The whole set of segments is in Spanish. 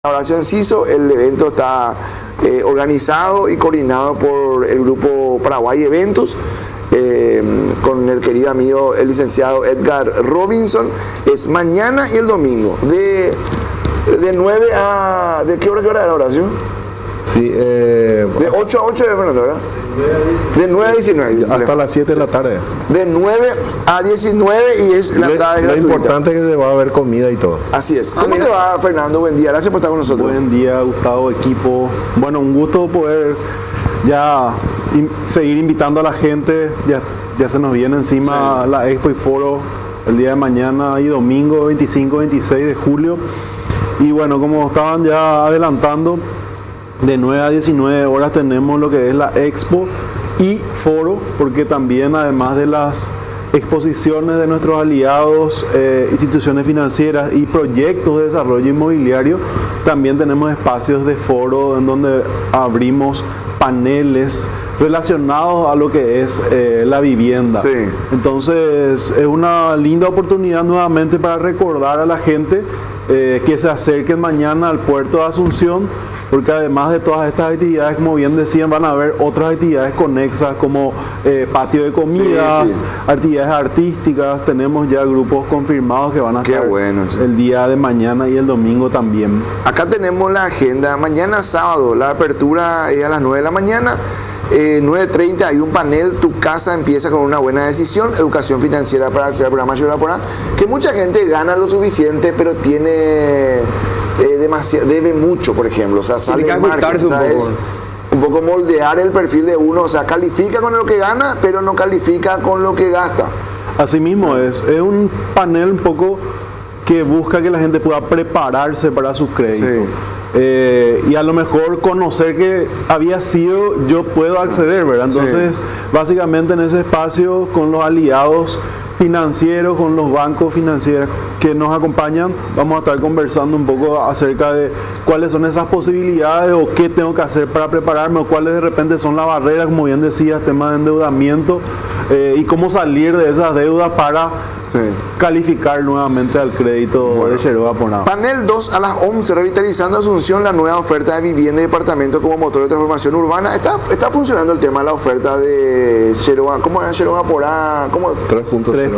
Horacio Enciso. El evento está organizado y coordinado por el grupo Paraguay Eventos, con el querido amigo el licenciado Edgar Robinson. Es mañana y el domingo, de 9 a... ¿De qué hora era, Horacio? Sí, de 8 a 8 de Fernando, ¿verdad? De 9 a 19. Hasta las 7 de la tarde. De 9 a 19 y es la entrada Lo gratuita. importante es que se va a haber comida y todo. Así es. ¿Cómo te va, Fernando? Buen día. Gracias por estar con nosotros. Buen día, Gustavo, equipo. Bueno, un gusto poder ya seguir invitando a la gente. Ya se nos viene encima la Expo y Foro el día de mañana y domingo 25-26 de julio. Y bueno, como estaban ya adelantando, de 9 a 19 horas tenemos lo que es la Expo y Foro, porque también además de las exposiciones de nuestros aliados, instituciones financieras y proyectos de desarrollo inmobiliario, también tenemos espacios de foro en donde abrimos paneles relacionados a lo que es la vivienda. Sí. Entonces es una linda oportunidad nuevamente para recordar a la gente que se acerquen mañana al puerto de Asunción, porque además de todas estas actividades, como bien decían, van a haber otras actividades conexas como patio de comidas, actividades artísticas. Tenemos ya grupos confirmados que van a estar el día de mañana y el domingo también. Acá tenemos la agenda. Mañana sábado, la apertura es a las 9 de la mañana. 9:30 hay un panel, Tu casa empieza con una buena decisión, educación financiera para acceder al programa Llevar por A, que mucha gente gana lo suficiente, pero tiene debe mucho, por ejemplo, o sea, sale el margen, o sea, es un poco moldear el perfil de uno, o sea, califica con lo que gana, pero no califica con lo que gasta. Asimismo es un panel un poco que busca que la gente pueda prepararse para sus créditos. Sí. Y a lo mejor conocer que había sido, yo puedo acceder, ¿verdad? Entonces, básicamente en ese espacio con los aliados financieros, con los bancos financieros que nos acompañan, vamos a estar conversando un poco acerca de cuáles son esas posibilidades o qué tengo que hacer para prepararme, o cuáles de repente son las barreras, como bien decías, tema de endeudamiento, y cómo salir de esas deudas para calificar nuevamente al crédito de Cheroa por nada. Panel 2 a las 11, revitalizando Asunción, la nueva oferta de vivienda y departamento como motor de transformación urbana. Está funcionando el tema de la oferta de Cheroa. ¿Cómo es Cheroa por A? 3.0.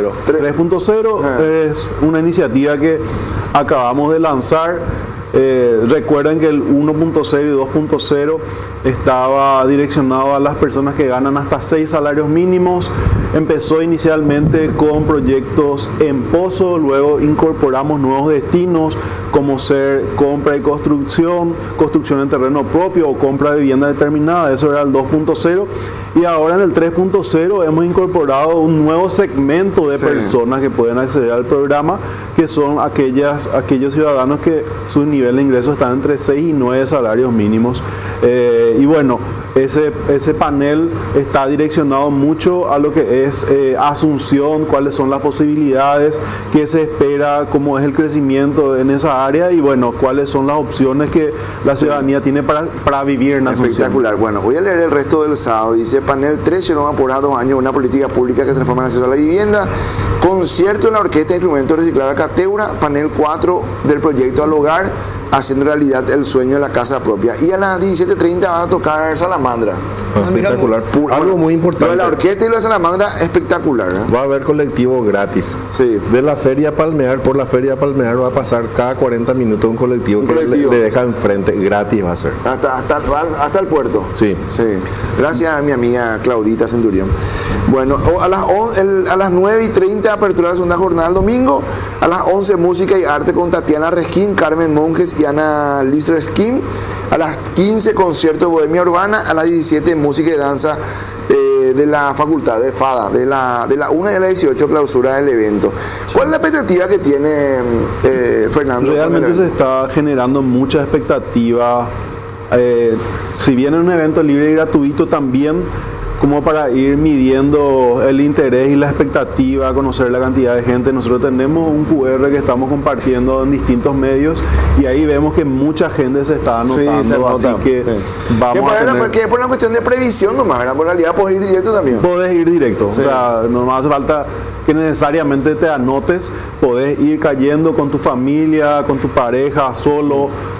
3.0 es una iniciativa que acabamos de lanzar. Recuerden que el 1.0 y 2.0 estaba direccionado a las personas que ganan hasta 6 salarios mínimos. Empezó inicialmente con proyectos en Pozo, luego incorporamos nuevos destinos como ser compra y construcción en terreno propio o compra de vivienda determinada. Eso era el 2.0. Y ahora en el 3.0 hemos incorporado un nuevo segmento de personas que pueden acceder al programa, que son aquellos ciudadanos que su nivel de ingresos está entre 6 y 9 salarios mínimos. Y bueno, ese panel está direccionado mucho a lo que es Asunción, cuáles son las posibilidades, qué se espera, cómo es el crecimiento en esa área y bueno, cuáles son las opciones que la ciudadanía tiene para vivir en Asunción. Espectacular. Bueno, voy a leer el resto del sábado. Dice panel 3, Cheroa por A, 2 años, una política pública que transforma el acceso a la vivienda. Concierto en la Orquesta de Instrumentos Reciclados de Cateura. Panel 4 del proyecto Al Hogar, haciendo realidad el sueño de la casa propia. Y a las 17:30 va a tocar Salamandra. Espectacular. Algo muy importante. Lo de la orquesta y lo de Salamandra, espectacular. Va a haber colectivo gratis. Sí. De la Feria Palmear, por la Feria Palmear va a pasar cada 40 minutos un colectivo que le deja enfrente, gratis va a ser. Hasta el puerto. Sí. Gracias a mi amiga Claudita Centurión. Bueno, a las 9:30 apertura de la segunda jornada el domingo. A las 11 música y arte con Tatiana Resquín, Carmen Monjes y Ana Liz Resquín. A las 15 concierto de Bohemia Urbana. A las 17 música y danza de la facultad de FADA. De la 1 y a las 18 clausura del evento. ¿Cuál es la expectativa que tiene Fernando? Realmente se está generando mucha expectativa. Si bien es un evento libre y gratuito, también como para ir midiendo el interés y la expectativa, conocer la cantidad de gente. Nosotros tenemos un QR que estamos compartiendo en distintos medios y ahí vemos que mucha gente se está anotando, se así que vamos a tener... Que es por una cuestión de previsión nomás, ¿verdad? Por realidad podés ir directo también. Podés ir directo, o sea, no hace falta que necesariamente te anotes, podés ir cayendo con tu familia, con tu pareja, solo,